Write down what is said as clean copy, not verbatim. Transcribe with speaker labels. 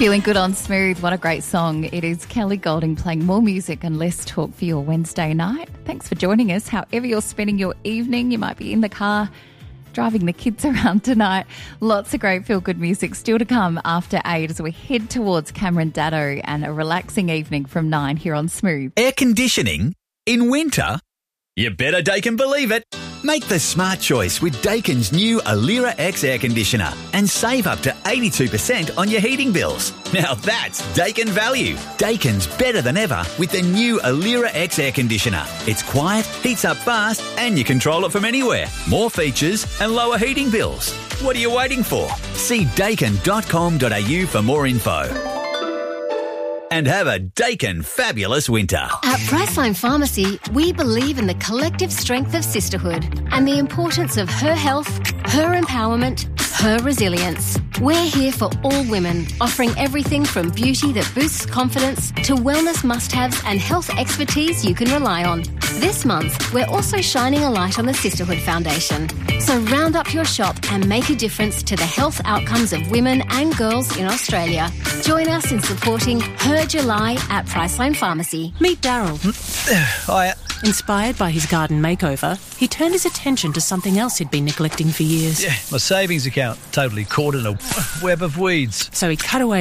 Speaker 1: Feeling good on Smooth. What a great song. It is Kelly Golding playing more music and less talk for your Wednesday night. Thanks for joining us. However you're spending your evening, you might be in the car, driving the kids around tonight. Lots of great feel-good music still to come after 8 as we head towards Cameron Datto and a relaxing evening from 9 here on Smooth.
Speaker 2: Air conditioning in winter? You better Daikin believe it. Make the smart choice with Daikin's new Alira X air conditioner and save up to 82% on your heating bills. Now that's Daikin value. Daikin's better than ever with the new Alira X air conditioner. It's quiet, heats up fast, and you control it from anywhere. More features and lower heating bills. What are you waiting for? See daikin.com.au for more info. And have a Daikin fabulous winter.
Speaker 3: At Priceline Pharmacy, we believe in the collective strength of sisterhood and the importance of her health, her empowerment, her resilience. We're here for all women, offering everything from beauty that boosts confidence to wellness must-haves and health expertise you can rely on. This month, we're also shining a light on the Sisterhood Foundation. So round up your shop and make a difference to the health outcomes of women and girls in Australia. Join us in supporting Her July at Priceline Pharmacy.
Speaker 4: Meet Daryl.
Speaker 5: Hiya.
Speaker 4: Inspired by his garden makeover, he turned his attention to something else he'd been neglecting for years.
Speaker 5: Yeah, my savings account totally caught in a web of weeds.
Speaker 4: So he cut away